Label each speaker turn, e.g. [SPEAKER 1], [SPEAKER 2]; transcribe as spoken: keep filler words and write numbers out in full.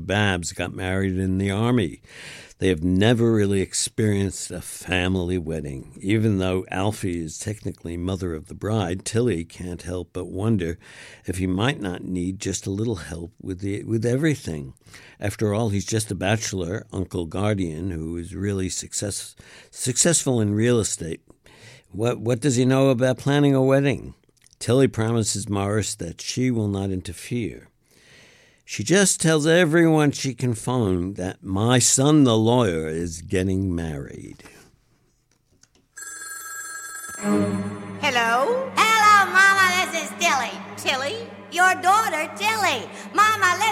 [SPEAKER 1] Babs got married in the Army. They have never really experienced a family wedding. Even though Alfie is technically mother of the bride, Tilly can't help but wonder if he might not need just a little help with the with everything. After all, he's just a bachelor, uncle guardian, who is really success, successful in real estate. What, what does he know about planning a wedding? Tilly promises Morris that she will not interfere. She just tells everyone she can phone that my son, the lawyer, is getting married.
[SPEAKER 2] Hello? Hello, Mama. This is Tilly. Tilly? Your daughter, Tilly. Mama,